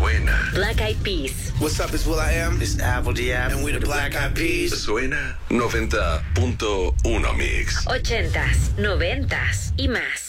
Suena. Black Eyed Peas. What's up, it's will.i.am. This is Apple D.App. And we the Black Eyed Peas. Suena 90.1 Mix. 80s, 90s y más.